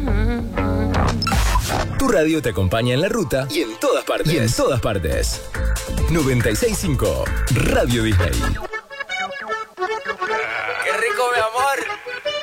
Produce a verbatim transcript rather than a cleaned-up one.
Tu radio te acompaña en la ruta y en todas partes. Y en todas partes. noventa y seis punto cinco Radio Disney.